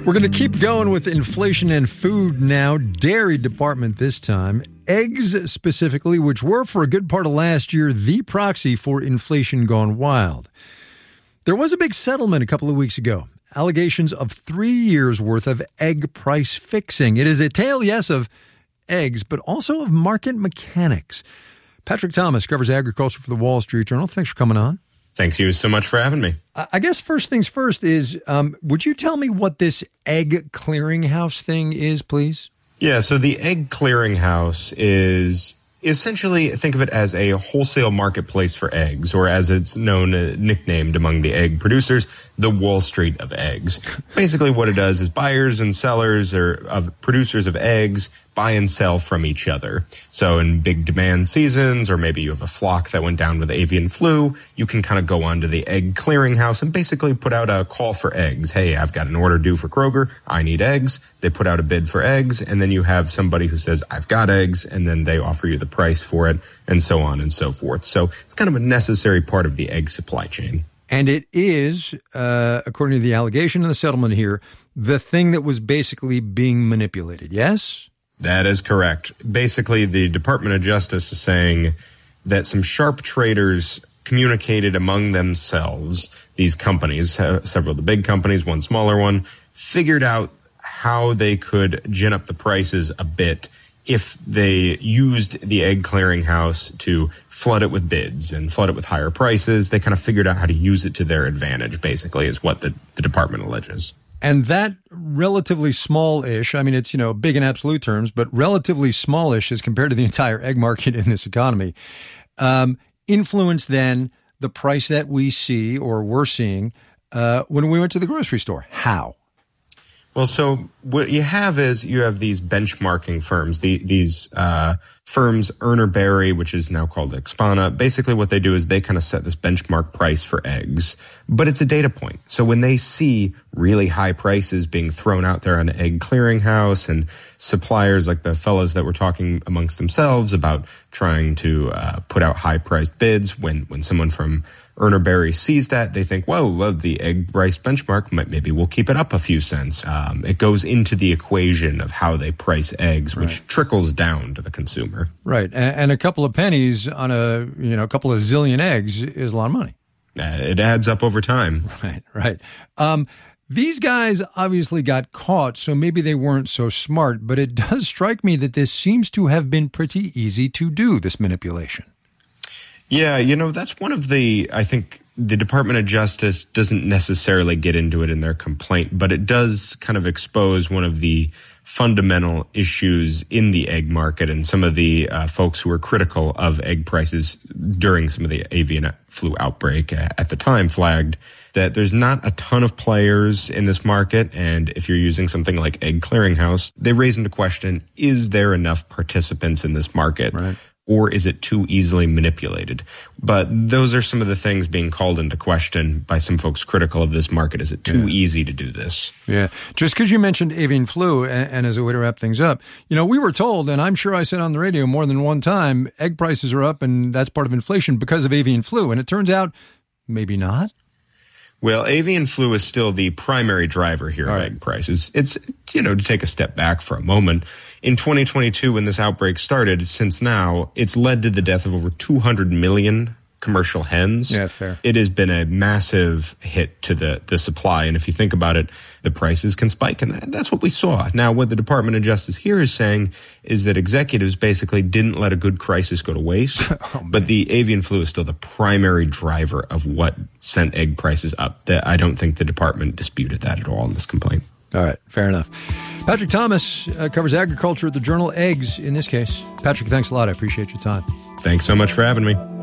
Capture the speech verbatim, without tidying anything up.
We're going to keep going with inflation and food now. Dairy department this time. Eggs specifically, which were for a good part of last year the proxy for inflation gone wild. There was a big settlement a couple of weeks ago. Allegations of three years' worth of egg price fixing. It is a tale, yes, of eggs, but also of market mechanics. Patrick Thomas covers agriculture for the Wall Street Journal. Thanks for coming on. Thanks you so much for having me. I guess first things first is, um, would you tell me what this egg clearinghouse thing is, please? Yeah, so the egg clearinghouse is essentially, think of it as a wholesale marketplace for eggs, or as it's known, uh, nicknamed among the egg producers, the Wall Street of eggs. Basically what it does is buyers and sellers or of producers of eggs buy and sell from each other. So in big demand seasons, or maybe you have a flock that went down with avian flu, you can kind of go onto the egg clearinghouse and basically put out a call for eggs. Hey, I've got an order due for Kroger. I need eggs. They put out a bid for eggs, and then you have somebody who says, I've got eggs, and then they offer you the price for it, and so on and so forth. So it's kind of a necessary part of the egg supply chain. And it is, uh, according to the allegation in the settlement here, the thing that was basically being manipulated, yes? That is correct. Basically, the Department of Justice is saying that some sharp traders communicated among themselves, these companies, uh, several of the big companies, one smaller one, figured out how they could gin up the prices a bit if they used the egg clearinghouse to flood it with bids and flood it with higher prices. They kind of figured out how to use it to their advantage, basically, is what the, the department alleges. And that relatively small-ish, I mean, it's, you know, big in absolute terms, but relatively smallish as compared to the entire egg market in this economy, um, influenced then the price that we see or we're seeing uh, when we went to the grocery store. How? Well, so what you have is you have these benchmarking firms, the, these uh, firms, Urner Barry, which is now called Expana. Basically what they do is they kind of set this benchmark price for eggs, but it's a data point. So when they see really high prices being thrown out there on the egg clearinghouse, and suppliers like the fellows that were talking amongst themselves about trying to uh, put out high-priced bids, when, when someone from Urner Barry sees that, they think, whoa, well, the egg price benchmark, maybe we'll keep it up a few cents. Um, it goes into the equation of how they price eggs, which right. trickles down to the consumer. Right. And, and a couple of pennies on a, you know, a couple of zillion eggs is a lot of money. Uh, it adds up over time. Right, right. Um, these guys obviously got caught, so maybe they weren't so smart, but it does strike me that this seems to have been pretty easy to do, this manipulation. Yeah, you know, that's one of the, I think the Department of Justice doesn't necessarily get into it in their complaint, but it does kind of expose one of the fundamental issues in the egg market, and some of the uh, folks who were critical of egg prices during some of the avian flu outbreak at the time flagged that there's not a ton of players in this market, and if you're using something like Egg Clearinghouse, they raise into question, is there enough participants in this market? Right. Or is it too easily manipulated? But those are some of the things being called into question by some folks critical of this market. Is it too yeah. easy to do this? Yeah. Just because you mentioned avian flu, and, and as a way to wrap things up, you know, we were told, and I'm sure I said on the radio more than one time, egg prices are up and that's part of inflation because of avian flu. And it turns out maybe not. Well, avian flu is still the primary driver here All of right. egg prices. It's, you know, to take a step back for a moment, in twenty twenty-two, when this outbreak started, since now, it's led to the death of over two hundred million commercial hens. Yeah, fair. It has been a massive hit to the, the supply. And if you think about it, the prices can spike. And that's what we saw. Now, what the Department of Justice here is saying is that executives basically didn't let a good crisis go to waste. Oh, but the avian flu is still the primary driver of what sent egg prices up. That I don't think the department disputed that at all in this complaint. All right, fair enough. Patrick Thomas uh, covers agriculture at the journal Eggs in this case. Patrick, thanks a lot. I appreciate your time. Thanks so much for having me.